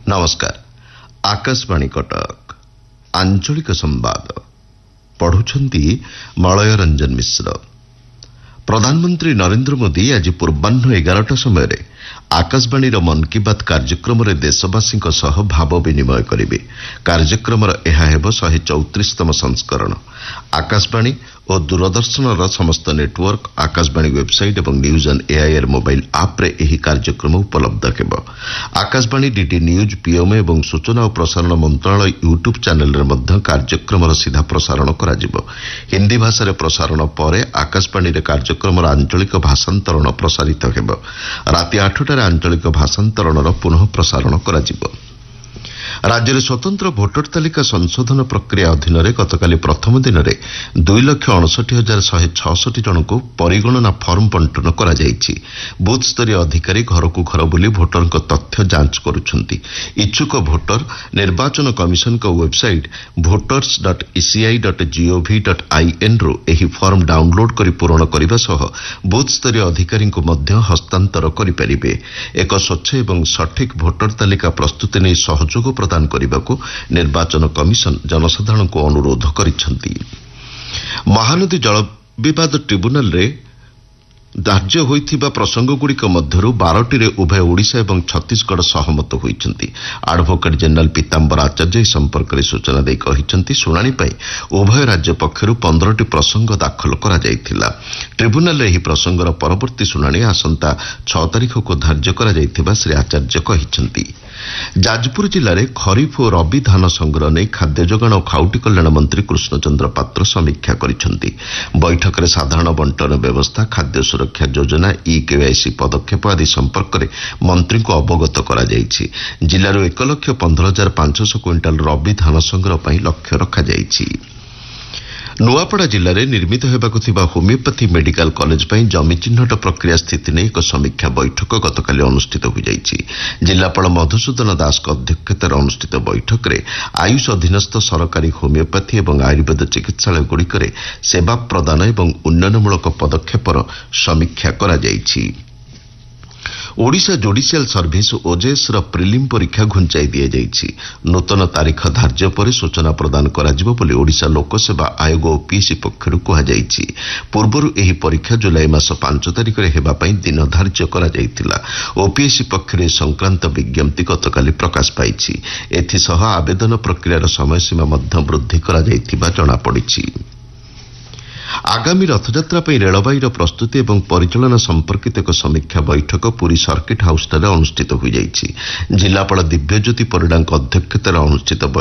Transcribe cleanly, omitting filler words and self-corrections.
नमस्कार। आकाशवाणी कटक आंचलिक संवाद पढ़ुछंती मलय रंजन मिश्र। प्रधानमंत्री नरेंद्र मोदी आज पूर्वाह्न 11टा समय आकाशवाणी मन की बात कार्यक्रम देशवासी भाव विनिमय करेंगे। कार्यक्रम यह 134तम संस्करण। आकाशवाणी और दूरदर्शन समस्त नेटवर्क, आकाशवाणी वेबसाइट और न्यूज ऑन एआईआर मोबाइल आप रे एही कार्यक्रम उपलब्ध हेबो। आकाशवाणी डीडी न्यूज, पीएमओ और सूचना और प्रसारण मंत्रालय यूट्यूब चैनल रे मध्य कार्यक्रम सीधा प्रसारण करा जिवो। हिंदी भाषा प्रसारण पर आकाशवाणी कार्यक्रम आंचलिक भाषांतरण प्रसारित हेबो। राति 8टार आंचलिक भाषांतरण पुनः प्रसारण करा जिवो। राज्य में स्वतंत्र भोटर तालिका संशोधन प्रक्रिया अधीन गतकाली प्रथम दिन में 2,59,166 जन को परिगणना फर्म बंटन करा जायछि। बूथ स्तरीय अधिकारी घर को घर बुली भोटर तथ्य जांच करुछंती। इच्छुक भोटर निर्वाचन कमिशन को वेबसाइट voters.eci.gov.in रु एही फर्म डाउनलोड करी पूरण करने सह बूथ स्तरीय अधिकारी को मध्य हस्तांतर करिपारिबे। एक स्वच्छ एवं सठिक भोटर तालिका प्रस्तुति नहीं सहयोग प्रदान करने को निर्वाचन कमिशन जनसाधारण को अनुरोध करिसेंती। महानदी जल विवाद ट्रिब्यूनल रे धार्य होइथिबा प्रसंगगुड़िक मध्यरु 12टी रे उभय ओडिशा एवं छत्तीसगढ़ सहमत होइछंती। एडवोकेट जनरल पीताम्बर आचार्य इस संपर्क में सूचना दे कहिसेंती सुनानी पई उभय राज्य पक्षरु 15टी प्रसंग दाखल करा जायथिला। ट्रिब्यूनल रे एही प्रसंगर परवर्ती सुनानी आसंता 6 तारिख को धार्य करा जायथिबा श्री आचार्य कहिसेंती। जाजपुर जिले में खरीफ और रबी धान संग्रह नहीं खाद्य जोगाण और खाउटी कल्याण मंत्री कृष्णचंद्र पात्र समीक्षा करिसेंती। बैठक में साधारण बंटन व्यवस्था, खाद्य सुरक्षा योजना, ई-केवाईसी पदक्षेप आदि संपर्क में मंत्री को अवगत करा जायछि। जिल्लार 1,15,500 क्विंटाल रबी धान संग्रह पर लक्ष्य रखा जायछि। नुआपड़ा जिले में निर्मित होबाकु थिबा होमियोपैथी मेडिकल कॉलेज पर जमी चिन्हट प्रक्रिया स्थिति नहीं एक समीक्षा बैठक गतकाली अनुष्ठित हो जायछि। जिलापाल मधुसूदन दास अध्यक्षतार अनुष्ठित बैठक में आयुष अधीनस्थ सरकारी होमियोपैथी और आयुर्वेद चिकित्सालय गुड़िक सेवा प्रदान और उन्नयनमूलक पदक्षेपर समीक्षा करा जायछि। ओडिशा जुडिशियल सर्विस ओजेएस प्रिलिम परीक्षा घुंचाई दि जायछि। नूतन तारीख धार्य पर सूचना प्रदान कराजिबो बोली ओडिशा लोकसेवा आयोग ओपीएससी पक्षरु कहा जायछि। पूर्वरु एही परीक्षा जुलाई मास 5 तारिख रे हेबा पई दिन धार्य करा जायतिला। ओपीएससी पक्षरे संक्रांत विज्ञप्ति गतकाली प्रकाश पाइछि। एथिसह आवेदन प्रक्रियार समयसीमा मध्य वृद्धि करा जायतिबा जणा पड़िछि। आगामी रथयात्रा पर रेलवाई प्रस्तुति और परिचालन संपर्कित एक समीक्षा बैठक पुरी सर्किट हाउस अनुष्ठित हो जायछि। जिलापाल दिव्यज्योति परिडा अध्यक्षतार अनुष्ठित